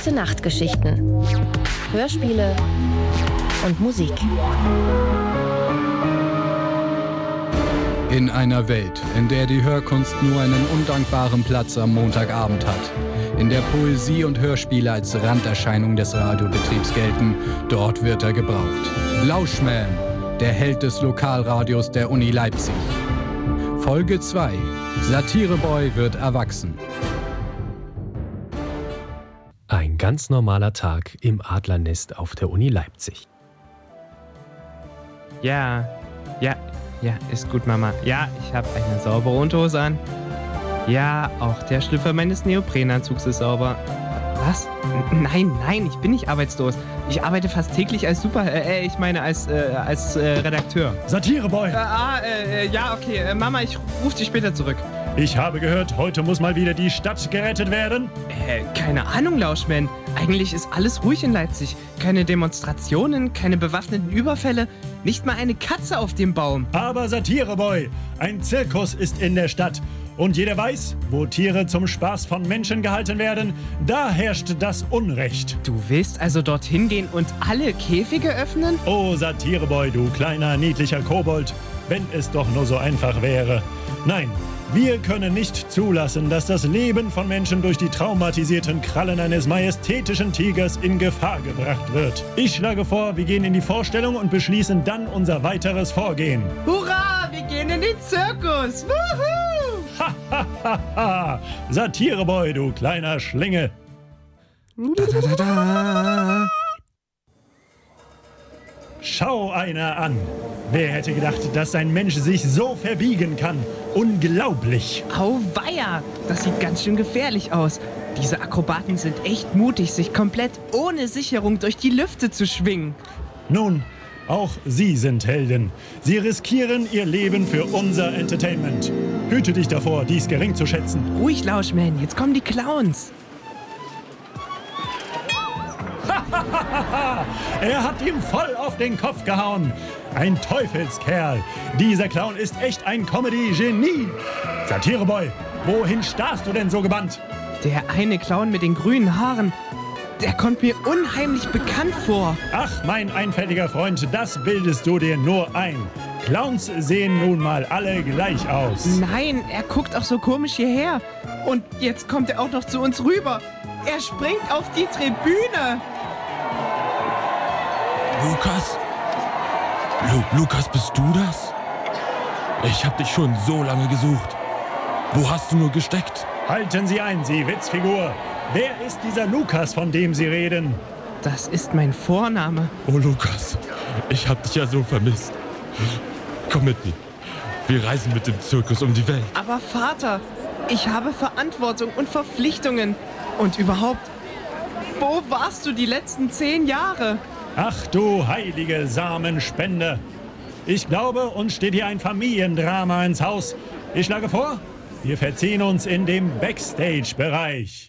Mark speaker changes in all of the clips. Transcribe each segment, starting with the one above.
Speaker 1: Gute-Nacht-Geschichten, Hörspiele und Musik.
Speaker 2: In einer Welt, in der die Hörkunst nur einen undankbaren Platz am Montagabend hat, in der Poesie und Hörspiele als Randerscheinung des Radiobetriebs gelten, dort wird er gebraucht. Lauschman, der Held des Lokalradios der Uni Leipzig. Folge 2. Satireboy wird erwachsen.
Speaker 3: Ein ganz normaler Tag im Adlernest auf der Uni Leipzig.
Speaker 4: Ja, ist gut, Mama. Ja, ich habe eine saubere Unterhose an. Ja, auch der Schlüpfer meines Neoprenanzugs ist sauber. Was? Nein, ich bin nicht arbeitslos. Ich arbeite fast täglich als als Redakteur.
Speaker 5: Satireboy!
Speaker 4: Ja, okay. Mama, ich rufe dich später zurück.
Speaker 5: Ich habe gehört, heute muss mal wieder die Stadt gerettet werden.
Speaker 4: Keine Ahnung, Lauschman. Eigentlich ist alles ruhig in Leipzig. Keine Demonstrationen, keine bewaffneten Überfälle, nicht mal eine Katze auf dem Baum.
Speaker 5: Aber Satireboy, ein Zirkus ist in der Stadt. Und jeder weiß, wo Tiere zum Spaß von Menschen gehalten werden, da herrscht das Unrecht.
Speaker 4: Du willst also dorthin gehen und alle Käfige öffnen?
Speaker 5: Oh, Satireboy, du kleiner, niedlicher Kobold, wenn es doch nur so einfach wäre. Nein, wir können nicht zulassen, dass das Leben von Menschen durch die traumatisierten Krallen eines majestätischen Tigers in Gefahr gebracht wird. Ich schlage vor, wir gehen in die Vorstellung und beschließen dann unser weiteres Vorgehen.
Speaker 4: Hurra, wir gehen in den Zirkus! Wuhu!
Speaker 5: Ha! Satireboy, du kleiner Schlingel. Schau einer an. Wer hätte gedacht, dass ein Mensch sich so verbiegen kann? Unglaublich.
Speaker 4: Auweia, das sieht ganz schön gefährlich aus. Diese Akrobaten sind echt mutig, sich komplett ohne Sicherung durch die Lüfte zu schwingen.
Speaker 5: Nun, auch Sie sind Helden. Sie riskieren Ihr Leben für unser Entertainment. Hüte dich davor, dies gering zu schätzen.
Speaker 4: Ruhig, Lauschman, jetzt kommen die Clowns.
Speaker 5: Er hat ihm voll auf den Kopf gehauen. Ein Teufelskerl. Dieser Clown ist echt ein Comedy-Genie. Satireboy, wohin starrst du denn so gebannt?
Speaker 4: Der eine Clown mit den grünen Haaren, der kommt mir unheimlich bekannt vor.
Speaker 5: Ach, mein einfältiger Freund, das bildest du dir nur ein. Clowns sehen nun mal alle gleich aus.
Speaker 4: Nein, er guckt auch so komisch hierher. Und jetzt kommt er auch noch zu uns rüber. Er springt auf die Tribüne.
Speaker 6: Lukas? Lukas, bist du das? Ich hab dich schon so lange gesucht. Wo hast du nur gesteckt?
Speaker 5: Halten Sie ein, Sie Witzfigur. Wer ist dieser Lukas, von dem Sie reden?
Speaker 4: Das ist mein Vorname.
Speaker 6: Oh, Lukas, ich hab dich ja so vermisst. Komm mit mir. Wir reisen mit dem Zirkus um die Welt.
Speaker 4: Aber Vater, ich habe Verantwortung und Verpflichtungen. Und überhaupt, wo warst du die letzten 10 Jahre?
Speaker 5: Ach du heilige Samenspende. Ich glaube, uns steht hier ein Familiendrama ins Haus. Ich schlage vor, wir verziehen uns in dem Backstage-Bereich.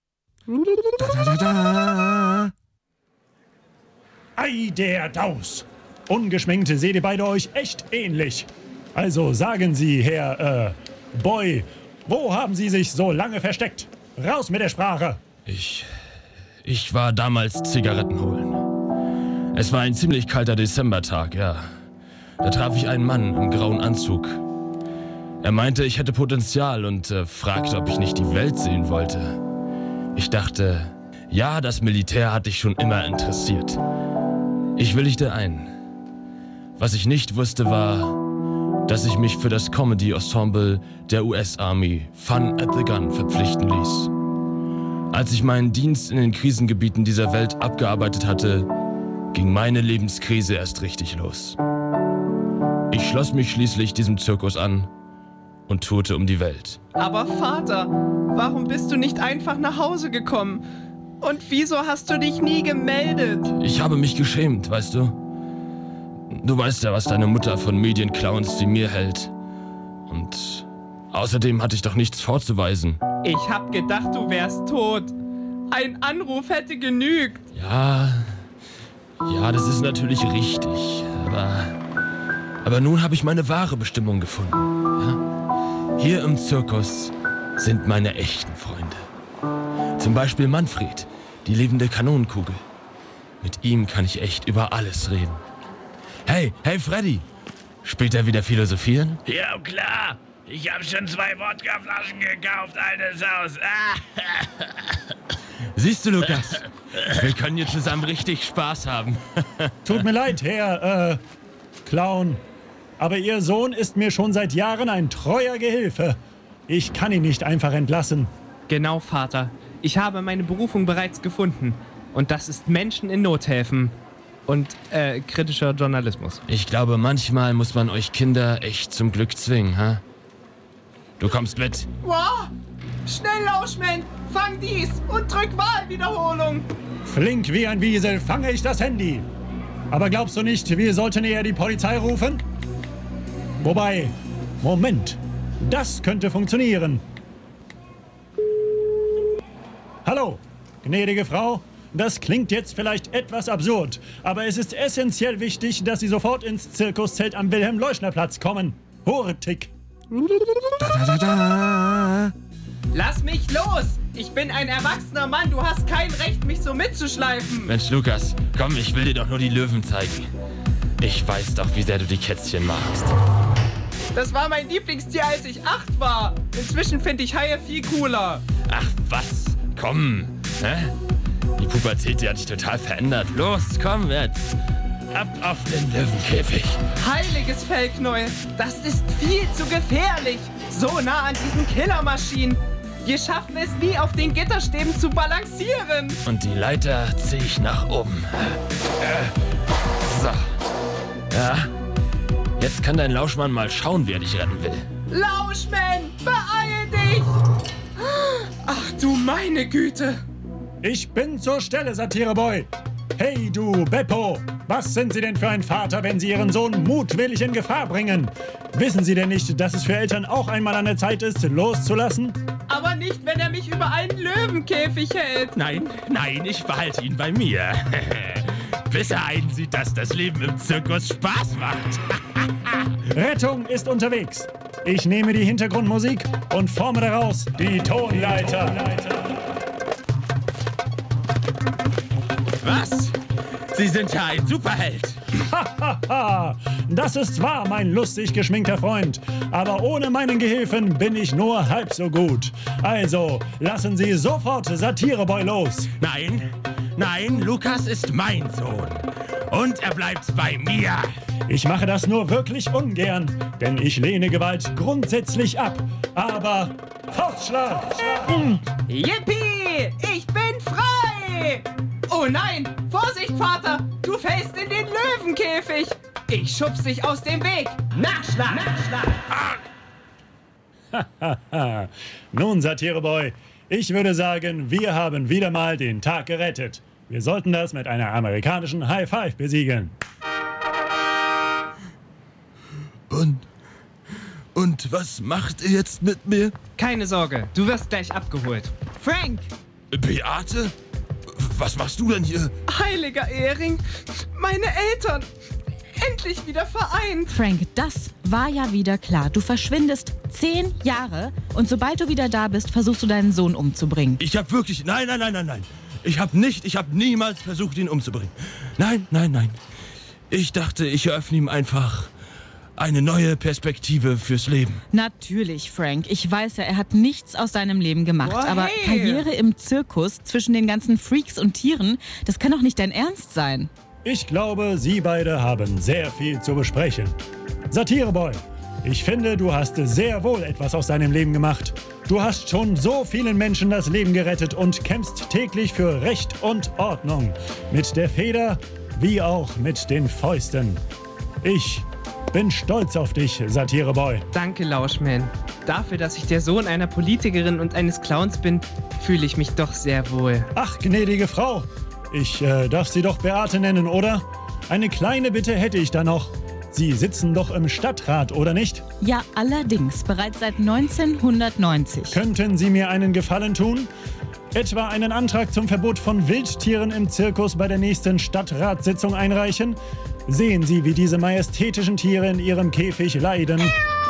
Speaker 5: Ei, der Daus. Ungeschminkt seht ihr beide euch echt ähnlich. Also sagen Sie, Herr, Boy, wo haben Sie sich so lange versteckt? Raus mit der Sprache.
Speaker 6: Ich war damals Zigaretten holen. Es war ein ziemlich kalter Dezembertag, ja. Da traf ich einen Mann im grauen Anzug. Er meinte, ich hätte Potenzial und fragte, ob ich nicht die Welt sehen wollte. Ich dachte, ja, das Militär hat dich schon immer interessiert. Ich willigte ein. Was ich nicht wusste war, dass ich mich für das Comedy-Ensemble der US-Army Fun at the Gun verpflichten ließ. Als ich meinen Dienst in den Krisengebieten dieser Welt abgearbeitet hatte, ging meine Lebenskrise erst richtig los. Ich schloss mich schließlich diesem Zirkus an und tourte um die Welt.
Speaker 4: Aber Vater, warum bist du nicht einfach nach Hause gekommen? Und wieso hast du dich nie gemeldet?
Speaker 6: Ich habe mich geschämt, weißt du? Du weißt ja, was deine Mutter von Medienclowns wie mir hält. Und außerdem hatte ich doch nichts vorzuweisen.
Speaker 4: Ich hab gedacht, du wärst tot. Ein Anruf hätte genügt.
Speaker 6: Ja, das ist natürlich richtig. Aber nun habe ich meine wahre Bestimmung gefunden. Ja? Hier im Zirkus sind meine echten Freunde. Zum Beispiel Manfred, Die lebende Kanonenkugel. Mit ihm kann ich echt über alles reden. Hey Freddy! Spielt er wieder philosophieren?
Speaker 7: Ja, klar. Ich habe schon 2 Wodkaflaschen gekauft, altes Haus.
Speaker 6: Siehst du, Lukas? Wir können hier zusammen richtig Spaß haben.
Speaker 5: Tut mir leid, Herr, Clown. Aber Ihr Sohn ist mir schon seit Jahren ein treuer Gehilfe. Ich kann ihn nicht einfach entlassen.
Speaker 4: Genau, Vater. Ich habe meine Berufung bereits gefunden. Und das ist Menschen in Not helfen. Und kritischer Journalismus.
Speaker 6: Ich glaube, manchmal muss man euch Kinder echt zum Glück zwingen, ha? Du kommst mit.
Speaker 4: Wow! Schnell, Lauschman! Fang dies und drück Wahlwiederholung!
Speaker 5: Flink wie ein Wiesel fange ich das Handy. Aber glaubst du nicht, wir sollten eher die Polizei rufen? Wobei, Moment, das könnte funktionieren. Hallo, gnädige Frau. Das klingt jetzt vielleicht etwas absurd, aber es ist essentiell wichtig, dass Sie sofort ins Zirkuszelt am Wilhelm-Leuschner-Platz kommen. Hurtig.
Speaker 4: Lass mich los! Ich bin ein erwachsener Mann, du hast kein Recht, mich so mitzuschleifen!
Speaker 6: Mensch, Lukas, komm, ich will dir doch nur die Löwen zeigen. Ich weiß doch, wie sehr du die Kätzchen magst.
Speaker 4: Das war mein Lieblingstier, als ich 8 war. Inzwischen finde ich Haie viel cooler.
Speaker 6: Ach, was? Komm, hä? Die Pubertät, die hat dich total verändert. Los, komm jetzt. Ab auf den Löwenkäfig.
Speaker 4: Heiliges Fellknäuel, das ist viel zu gefährlich. So nah an diesen Killermaschinen. Wir schaffen es nie, auf den Gitterstäben zu balancieren.
Speaker 6: Und die Leiter ziehe ich nach oben. So. Ja. Jetzt kann dein Lauschmann mal schauen, wer dich retten will.
Speaker 4: Lauschman, beeil dich! Ach du meine Güte.
Speaker 5: Ich bin zur Stelle, Satireboy. Hey du, Beppo, was sind Sie denn für ein Vater, wenn Sie Ihren Sohn mutwillig in Gefahr bringen? Wissen Sie denn nicht, dass es für Eltern auch einmal an der Zeit ist, loszulassen?
Speaker 4: Aber nicht, wenn er mich über einen Löwenkäfig hält.
Speaker 6: Nein, ich behalte ihn bei mir. Bis er einsieht, dass das Leben im Zirkus Spaß macht.
Speaker 5: Rettung ist unterwegs. Ich nehme die Hintergrundmusik und forme daraus die Tonleiter.
Speaker 6: Was? Sie sind ja ein Superheld.
Speaker 5: Hahaha, das ist wahr, mein lustig geschminkter Freund. Aber ohne meinen Gehilfen bin ich nur halb so gut. Also, lassen Sie sofort Satireboy los.
Speaker 6: Nein, Lukas ist mein Sohn. Und er bleibt bei mir.
Speaker 5: Ich mache das nur wirklich ungern, denn ich lehne Gewalt grundsätzlich ab. Aber Faustschlag!
Speaker 4: Yippie! Ich bin frei! Oh nein! Vorsicht, Vater! Du fällst in den Löwenkäfig! Ich schubs dich aus dem Weg! Nachschlag!
Speaker 5: Haha. Nun, Satireboy, ich würde sagen, wir haben wieder mal den Tag gerettet. Wir sollten das mit einer amerikanischen High Five besiegeln.
Speaker 6: Und was macht ihr jetzt mit mir?
Speaker 4: Keine Sorge, du wirst gleich abgeholt. Frank!
Speaker 6: Beate? Was machst du denn hier?
Speaker 4: Heiliger Ehering! Meine Eltern! Endlich wieder vereint!
Speaker 1: Frank, das war ja wieder klar. Du verschwindest 10 Jahre und sobald du wieder da bist, versuchst du deinen Sohn umzubringen.
Speaker 6: Ich hab wirklich... Nein. Ich hab niemals versucht, ihn umzubringen. Nein. Ich dachte, ich eröffne ihm einfach eine neue Perspektive fürs Leben.
Speaker 1: Natürlich, Frank. Ich weiß ja, er hat nichts aus seinem Leben gemacht.
Speaker 4: Oh,
Speaker 1: aber
Speaker 4: hey.
Speaker 1: Karriere im Zirkus zwischen den ganzen Freaks und Tieren, das kann doch nicht dein Ernst sein.
Speaker 5: Ich glaube, Sie beide haben sehr viel zu besprechen. Satireboy, ich finde, du hast sehr wohl etwas aus deinem Leben gemacht. Du hast schon so vielen Menschen das Leben gerettet und kämpfst täglich für Recht und Ordnung. Mit der Feder wie auch mit den Fäusten. Ich bin stolz auf dich, Satireboy.
Speaker 4: Danke, Lauschman. Dafür, dass ich der Sohn einer Politikerin und eines Clowns bin, fühle ich mich doch sehr wohl.
Speaker 5: Ach, gnädige Frau, ich darf Sie doch Beate nennen, oder? Eine kleine Bitte hätte ich da noch. Sie sitzen doch im Stadtrat, oder nicht?
Speaker 1: Ja, allerdings. Bereits seit 1990.
Speaker 5: Könnten Sie mir einen Gefallen tun? Etwa einen Antrag zum Verbot von Wildtieren im Zirkus bei der nächsten Stadtratssitzung einreichen? Sehen Sie, wie diese majestätischen Tiere in ihrem Käfig leiden.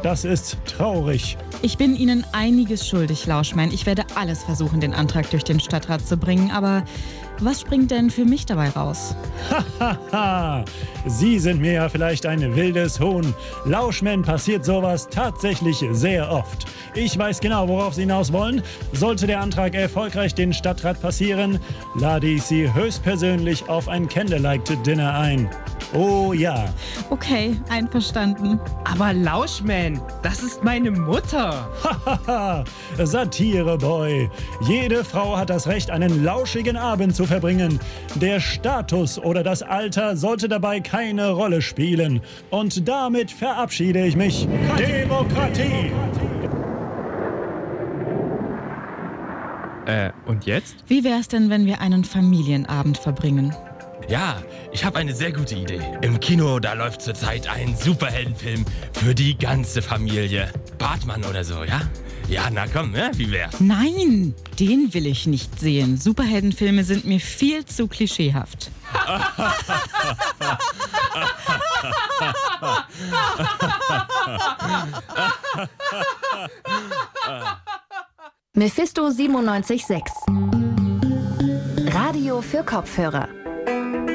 Speaker 5: Das ist traurig.
Speaker 1: Ich bin Ihnen einiges schuldig, Lauschmann. Ich werde alles versuchen, den Antrag durch den Stadtrat zu bringen, aber was springt denn für mich dabei raus?
Speaker 5: Hahaha, Sie sind mir ja vielleicht ein wildes Huhn. Lauschmann passiert sowas tatsächlich sehr oft. Ich weiß genau, worauf Sie hinaus wollen. Sollte der Antrag erfolgreich den Stadtrat passieren, lade ich Sie höchstpersönlich auf ein Candlelight-Dinner ein. Oh ja.
Speaker 1: Okay, einverstanden.
Speaker 4: Aber Lauschmann, das ist meine Mutter.
Speaker 5: Hahaha, Satire-Boy. Jede Frau hat das Recht, einen lauschigen Abend zu verbringen. Der Status oder das Alter sollte dabei keine Rolle spielen. Und damit verabschiede ich mich. Demokratie!
Speaker 4: Und jetzt?
Speaker 1: Wie wär's denn, wenn wir einen Familienabend verbringen?
Speaker 6: Ja, ich habe eine sehr gute Idee. Im Kino, da läuft zurzeit ein Superheldenfilm für die ganze Familie. Bartmann oder so, ja? Ja, na komm, ne? Wie wär's?
Speaker 1: Nein, den will ich nicht sehen. Superheldenfilme sind mir viel zu klischeehaft.
Speaker 8: Mephisto 97.6 Radio für Kopfhörer.